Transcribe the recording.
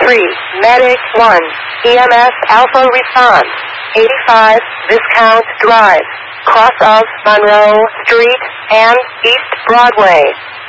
3, Medic 1, EMS Alpha response, 85 Viscount Drive, cross of Monroe Street and East Broadway.